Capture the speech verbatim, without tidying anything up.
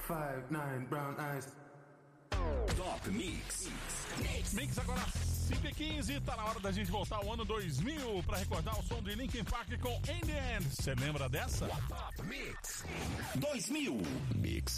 five, nine, brown eyes. Top Mix. Mix. Mix agora cinco e quinze, tá na hora da gente voltar ao ano dois mil pra recordar o som de Linkin Park com In The End. Você lembra dessa? Top Mix dois mil. Mix.